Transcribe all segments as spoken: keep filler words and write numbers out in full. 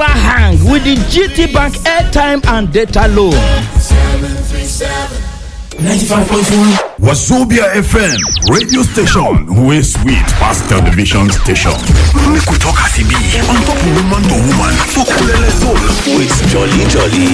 never hang with the G T Bank airtime and data loan. seven three seven ninety-five point one Wazobia F M radio station wey sweet past television station. Make we talk as e be on top of woman to woman for Kulele Zone with Jolly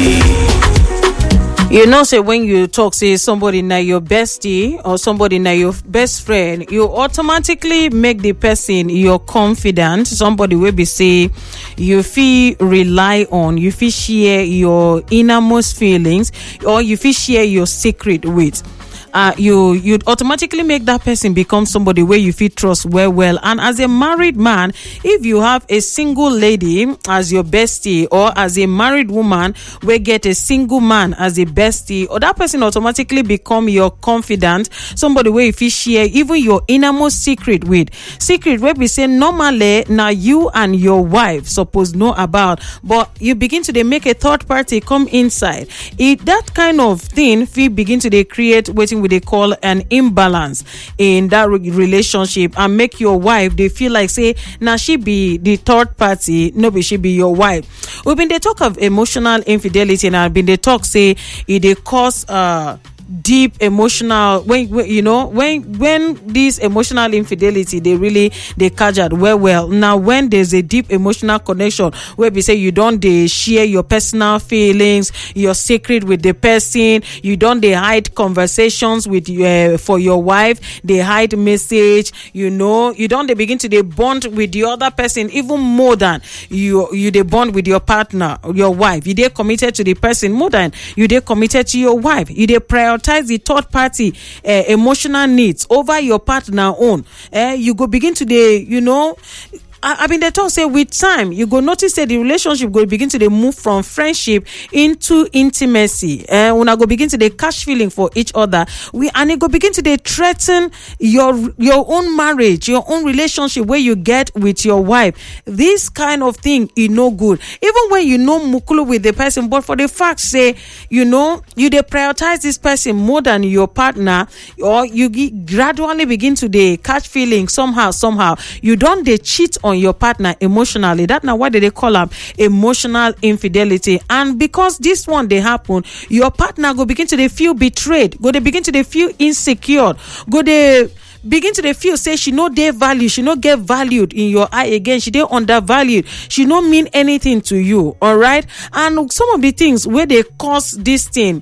Jolly. You know, say when you talk, say somebody na your bestie or somebody na your best friend, you automatically make the person your confidant. Somebody will be say you feel rely on, you feel share your innermost feelings, or you feel share your secret with. Uh, you you'd automatically make that person become somebody where you feel trust well well. And as a married man, if you have a single lady as your bestie, or as a married woman where get a single man as a bestie, or that person automatically become your confidant, somebody where you feel share even your innermost secret with. Secret where we say normally now you and your wife supposed know about, but you begin to they make a third party come inside. It that kind of thing feel begin to they create waiting with they call an imbalance in that re- relationship, and make your wife they feel like say now she be the third party, no be she be your wife. We've been they talk of emotional infidelity, and I've been they talk say it they cause uh deep emotional when, when you know when when this emotional infidelity they really they catch it well well now when there's a deep emotional connection where we say you don't they share your personal feelings, your secret with the person, you don't they hide conversations with uh, for your wife, they hide message, you know, you don't they begin to they bond with the other person even more than you you they bond with your partner, your wife. You they committed to the person more than you they committed to your wife. You they prioritize the third party uh, emotional needs over your partner own. Uh, you go begin to the, you know, I, I mean, they talk say with time, you go notice that the relationship go begin to they move from friendship into intimacy. Uh, when I go begin to they catch feeling for each other, we and it go begin to they threaten your your own marriage, your own relationship where you get with your wife. This kind of thing is no good. Even when you know mukulu with the person, but for the fact say, you know, you they prioritize this person more than your partner, or you g- gradually begin to they catch feeling somehow, somehow. You don't they cheat on your partner emotionally. That now what do they call up emotional infidelity. And because this one they happen, your partner go begin to they feel betrayed, go they begin to they feel insecure, go they begin to they feel say she no dey value, she no get valued in your eye again, she dey undervalued, she no mean anything to you. All right. And some of the things where they cause this thing,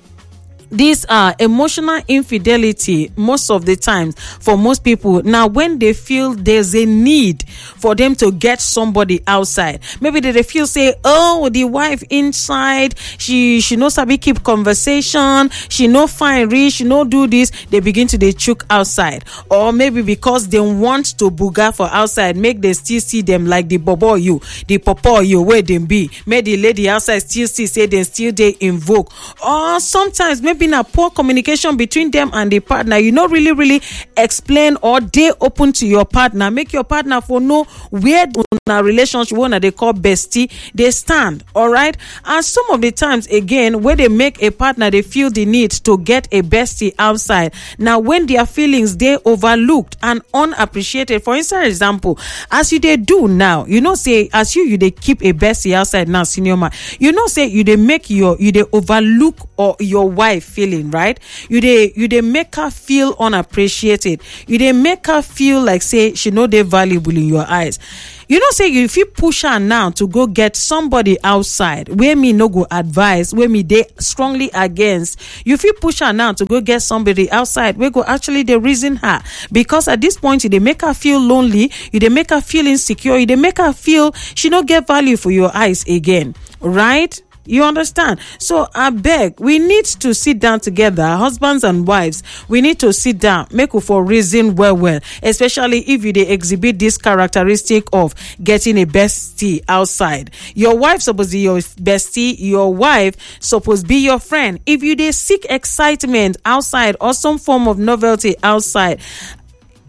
these are emotional infidelity most of the times for most people. Now, when they feel there's a need for them to get somebody outside, maybe they, they feel say, oh, the wife inside, she she knows how to keep conversation, she no fine reach, she no do this, they begin to they choke outside. Or maybe because they want to booga for outside, make they still see them like the bobo you, the popo you, where them be. Make the lady outside still see, say they still they invoke. Or sometimes maybe in a poor communication between them and the partner, you not really really explain or they open to your partner, make your partner for know where a relationship one that they call bestie they stand. All right. And some of the times again where they make a partner they feel the need to get a bestie outside. Now when their feelings they overlooked and unappreciated, for instance example, as you they do now, you know say as you you they keep a bestie outside now, senior man, you know say you they make your you they overlook or your wife feeling, right? You they you they make her feel unappreciated, you they make her feel like say she know they valuable in your eyes. You know, say if you push her now to go get somebody outside, where me no go advise, where me they strongly against, you feel push her now to go get somebody outside, we go actually they reason her, because at this point they make her feel lonely, you they make her feel insecure, you they make her feel she no get value for your eyes again, right? You understand? So I beg, we need to sit down together, husbands and wives. We need to sit down, make for reason well, well, especially if you they exhibit this characteristic of getting a bestie outside. Your wife supposed to be your bestie, your wife supposed to be your friend. If you they seek excitement outside or some form of novelty outside,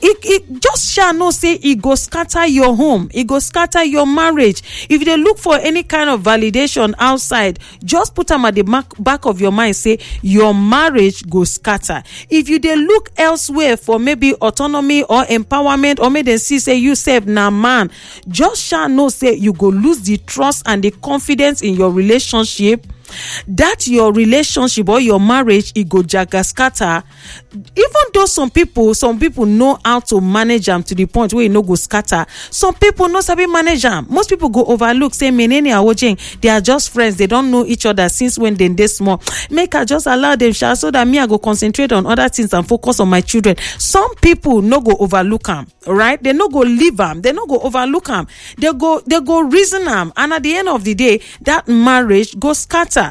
it, it just shall know say it go scatter your home, it go scatter your marriage. If they look for any kind of validation outside, just put them at the back, back of your mind, say your marriage go scatter. If you they look elsewhere for maybe autonomy or empowerment, or maybe they see say you save na man, just shall know say you go lose the trust and the confidence in your relationship. That your relationship or your marriage, it go jaga scatter. Even though some people some people know how to manage them to the point where you no go scatter, some people no sabi manage them. Most people go overlook, say menene awojeng, they are just friends, they don't know each other since when they dey small. Make I just allow them share so that me I go concentrate on other things and focus on my children. Some people no go overlook them, right? They no go leave them, they no go overlook them, they go they go reason them, and at the end of the day that marriage go scatter.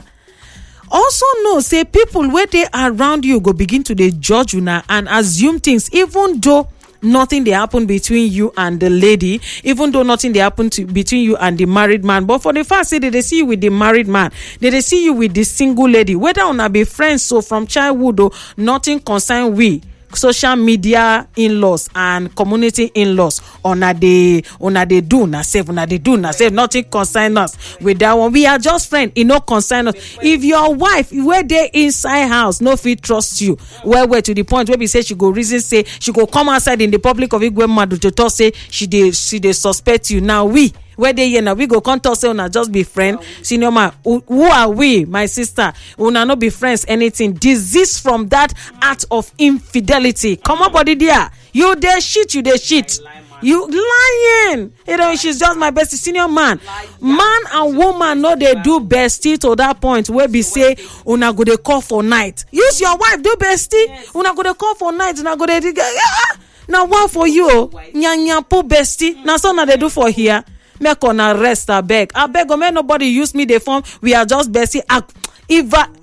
Also know say people where they around you go begin to dey judge you now and assume things, even though nothing they happen between you and the lady, even though nothing they happen to between you and the married man. But for the fact say they, they see you with the married man, they, they see you with the single lady, whether on be friends, so from childhood or nothing concern we social media in-laws and community in-laws una dey una dey do na save una dey do na save, nothing concern us with that one. We are just friends, e no concern us. If your wife where dey inside house no fit trust you well well to the point where we say she go reason say she go come outside in the public of Igwemadu to talk say she dey she dey suspect you, now we where they here now we go come talk say una just be friend. Senior man, who, who are we, my sister? Una no be friends anything. Disease from that act of infidelity. Come up body there. You dey shit, you dey shit. You lying. You know, she's just my bestie. Senior man. Man and woman no they do bestie to that point where we say una go dey call for night. Use your wife do bestie. Una go dey call for night. Una go dey yeah. Now what for you? Nya nya po bestie. Now so na they do for here. Make on arrest, I beg. I beg, man, nobody use me the form. We are just bestie. If I,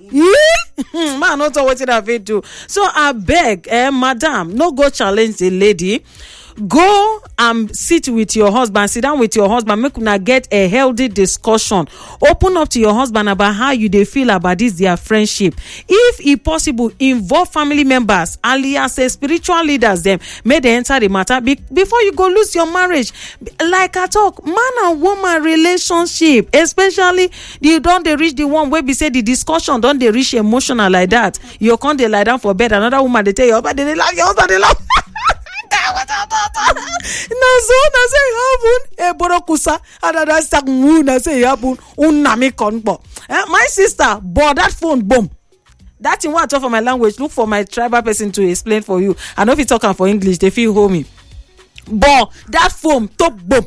man, not what it have do. So I beg, eh, madam, no go challenge the lady. Go and sit with your husband, sit down with your husband, make una get a healthy discussion. Open up to your husband about how you they feel about this their friendship. If it possible, involve family members, alias spiritual leaders, them may they enter the matter be- before you go lose your marriage. Like I talk, man and woman relationship, especially you don't they reach the one where we say the discussion don't they reach emotional like that. You can't they lie down for bed, another woman they tell you, but they love your husband, they love. Na so na say happen e borokusa adada sak mu na say happen unami konpo. My sister bought that phone boom. That thing what I talk for my language, look for my tribal person to explain for you. I know if you talking for English they feel homey. But that phone top boom.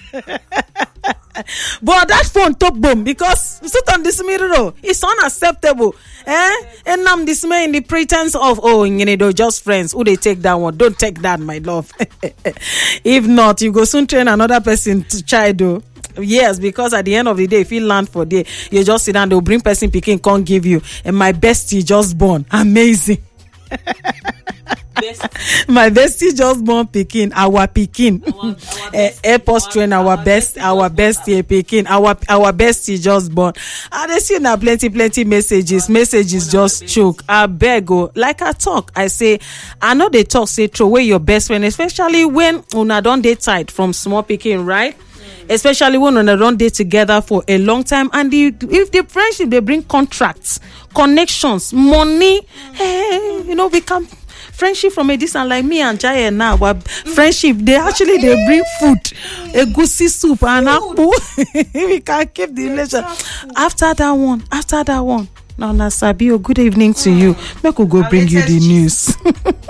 But that phone top boom because sit on this mirror. It's unacceptable. Eh? And I'm dismaying in the pretense of oh, you know, just friends. Who they take that one? Don't take that, my love. If not, you go soon train another person to try do. Yes, because at the end of the day, if you land for day, you just sit down, they'll bring person picking, can't give you. And my bestie just born. Amazing. My bestie just born Pekin, our Pekin, airport train, our best, our bestie Pekin, our our bestie just born. And they see now plenty, plenty messages, messages just choke. I beg go, like I talk, I say, I know they talk, say throw away your best friend, especially when una don't date tight from small Pekin, right? Especially when una don't date together for a long time, and the, if the friendship they bring contracts, connections, money, hey, you know, we come. Friendship from a distance like me and Jaya now, our friendship, they actually they bring food, a goosey soup and apple. We can keep the relation. After that one, after that one. Now, Nasabio, good evening to you. Make we go bring you the news.